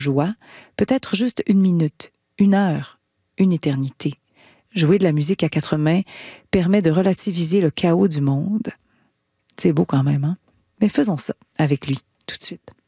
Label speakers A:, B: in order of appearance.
A: joie, peut-être juste 1 minute, 1 heure, une éternité. Jouer de la musique à 4 mains permet de relativiser le chaos du monde. C'est beau quand même, hein? Mais faisons ça avec lui tout de suite.